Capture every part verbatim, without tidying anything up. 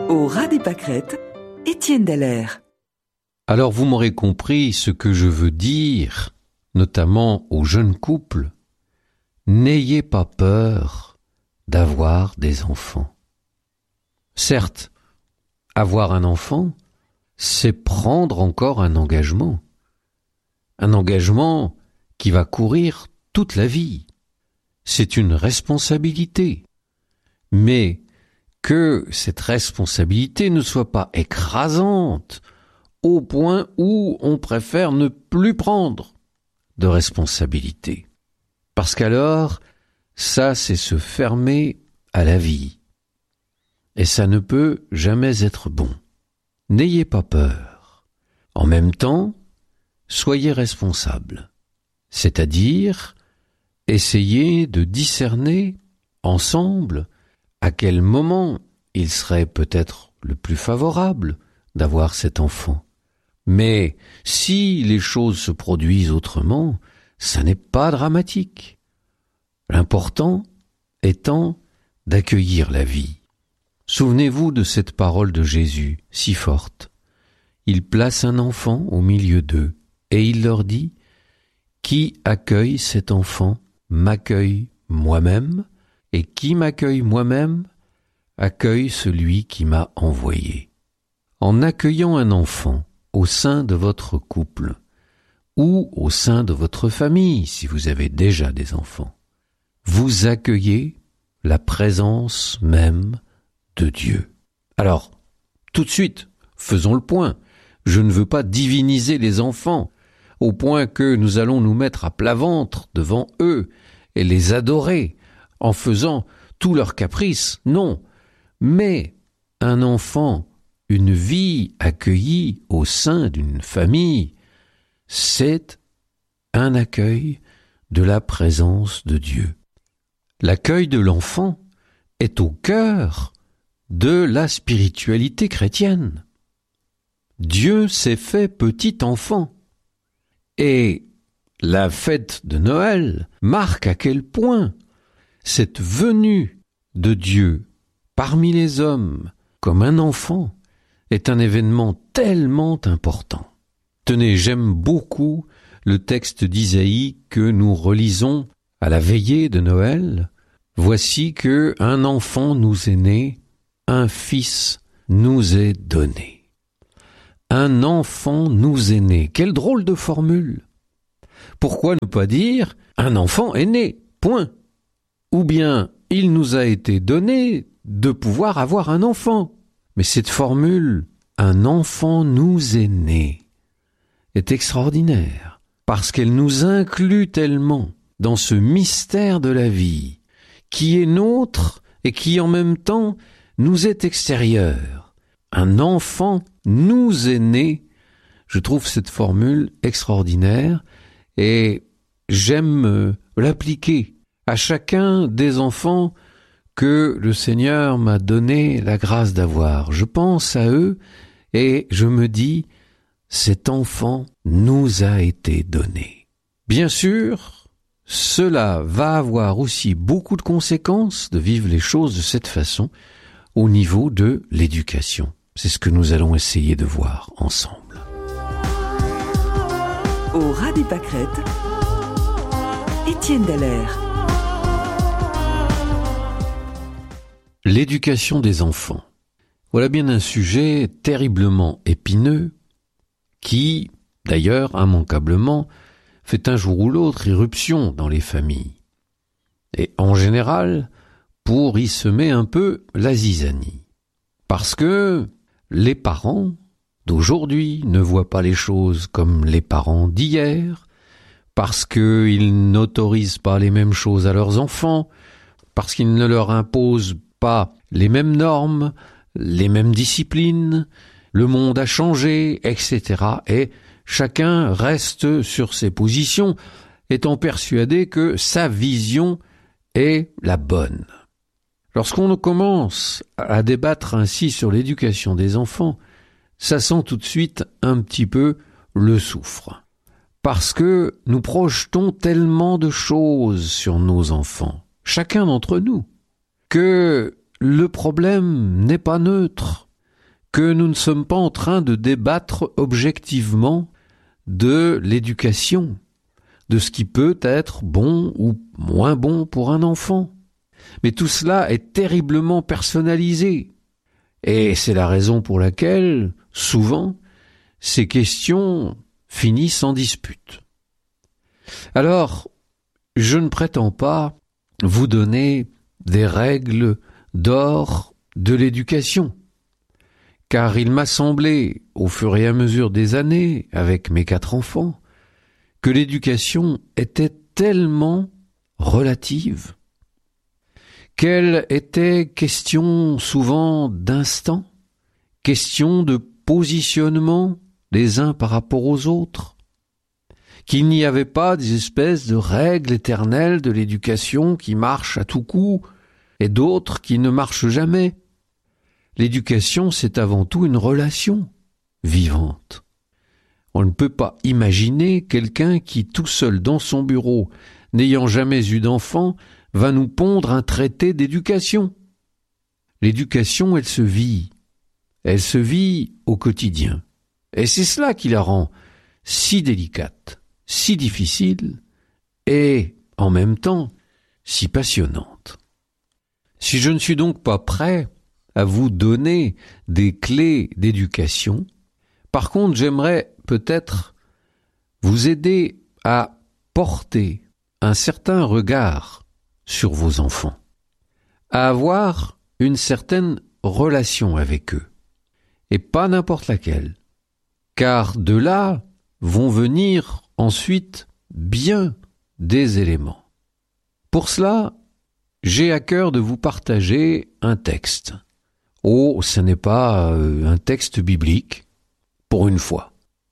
Au ras des pâquerettes, Étienne Dallaire. Alors vous m'aurez compris ce que je veux dire, notamment aux jeunes couples. N'ayez pas peur d'avoir des enfants. Certes, avoir un enfant, c'est prendre encore un engagement. Un engagement qui va courir toute la vie. C'est une responsabilité. Mais que cette responsabilité ne soit pas écrasante au point où on préfère ne plus prendre de responsabilité. Parce qu'alors, ça c'est se fermer à la vie. Et ça ne peut jamais être bon. N'ayez pas peur. En même temps, soyez responsable. C'est-à-dire, essayez de discerner ensemble à quel moment il serait peut-être le plus favorable d'avoir cet enfant. Mais si les choses se produisent autrement, ça n'est pas dramatique. L'important étant d'accueillir la vie. Souvenez-vous de cette parole de Jésus, si forte. Il place un enfant au milieu d'eux, et il leur dit « Qui accueille cet enfant m'accueille moi-même, et qui m'accueille moi-même accueille celui qui m'a envoyé. » En accueillant un enfant au sein de votre couple, ou au sein de votre famille, si vous avez déjà des enfants, vous accueillez la présence même de Dieu. Alors, tout de suite, faisons le point. Je ne veux pas diviniser les enfants, au point que nous allons nous mettre à plat ventre devant eux et les adorer en faisant tous leurs caprices. Non, mais un enfant, une vie accueillie au sein d'une famille, c'est un accueil de la présence de Dieu. L'accueil de l'enfant est au cœur de la spiritualité chrétienne. Dieu s'est fait petit enfant. Et la fête de Noël marque à quel point cette venue de Dieu parmi les hommes comme un enfant est un événement tellement important. Tenez, j'aime beaucoup le texte d'Isaïe que nous relisons à la veillée de Noël. Voici que un enfant nous est né, un fils nous est donné. Un enfant nous est né. Quelle drôle de formule! Pourquoi ne pas dire un enfant est né, point? Ou bien il nous a été donné de pouvoir avoir un enfant. Mais cette formule, un enfant nous est né, est extraordinaire, parce qu'elle nous inclut tellement dans ce mystère de la vie, qui est nôtre et qui en même temps nous est extérieur. Un enfant nous est né. Je trouve cette formule extraordinaire et j'aime l'appliquer à chacun des enfants que le Seigneur m'a donné la grâce d'avoir. Je pense à eux et je me dis, cet enfant nous a été donné. Bien sûr, cela va avoir aussi beaucoup de conséquences de vivre les choses de cette façon au niveau de l'éducation. C'est ce que nous allons essayer de voir ensemble. Au ras des pâquerettes, Étienne Dallaire. L'éducation des enfants. Voilà bien un sujet terriblement épineux qui, d'ailleurs, immanquablement, fait un jour ou l'autre irruption dans les familles. Et en général, pour y semer un peu la zizanie. Parce que les parents d'aujourd'hui ne voient pas les choses comme les parents d'hier, parce qu'ils n'autorisent pas les mêmes choses à leurs enfants, parce qu'ils ne leur imposent pas les mêmes normes, les mêmes disciplines, le monde a changé, et cetera. Et chacun reste sur ses positions, étant persuadé que sa vision est la bonne. Lorsqu'on commence à débattre ainsi sur l'éducation des enfants, ça sent tout de suite un petit peu le soufre. Parce que nous projetons tellement de choses sur nos enfants, chacun d'entre nous, que le problème n'est pas neutre. que nous ne sommes pas en train de débattre objectivement de l'éducation, de ce qui peut être bon ou moins bon pour un enfant. Mais tout cela est terriblement personnalisé. Et c'est la raison pour laquelle, souvent, ces questions finissent en dispute. Alors, je ne prétends pas vous donner des règles d'or de l'éducation, car il m'a semblé, au fur et à mesure des années, avec mes quatre enfants, que l'éducation était tellement relative, qu'elle était question souvent d'instant, question de positionnement les uns par rapport aux autres, qu'il n'y avait pas des espèces de règles éternelles de l'éducation qui marchent à tout coup et d'autres qui ne marchent jamais. L'éducation, c'est avant tout une relation vivante. On ne peut pas imaginer quelqu'un qui, tout seul dans son bureau, n'ayant jamais eu d'enfant, va nous pondre un traité d'éducation. L'éducation, elle se vit. Elle se vit au quotidien. Et c'est cela qui la rend si délicate, si difficile et, en même temps, si passionnante. Si je ne suis donc pas prêt à vous donner des clés d'éducation, par contre, j'aimerais peut-être vous aider à porter un certain regard sur vos enfants, à avoir une certaine relation avec eux, et pas n'importe laquelle, car de là vont venir ensuite bien des éléments. Pour cela, j'ai à cœur de vous partager un texte. Oh, ce n'est pas euh, un texte biblique, pour une fois,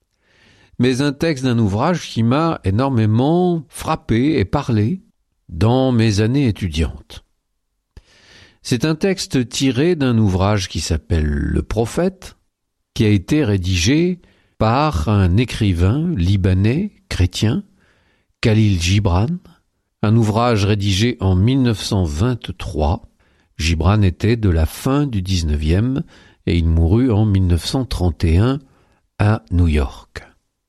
mais un texte d'un ouvrage qui m'a énormément frappé et parlé dans mes années étudiantes. C'est un texte tiré d'un ouvrage qui s'appelle Le Prophète, qui a été rédigé par un écrivain libanais chrétien, Khalil Gibran, un ouvrage rédigé en mille neuf cent vingt-trois. Gibran était de la fin du dix-neuvième et il mourut en mille neuf cent trente et un à New York.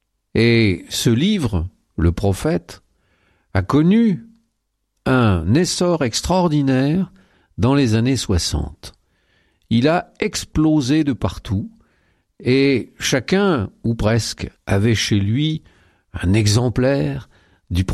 Et ce livre, Le Prophète, a connu un essor extraordinaire dans les années soixante. Il a explosé de partout et chacun, ou presque, avait chez lui un exemplaire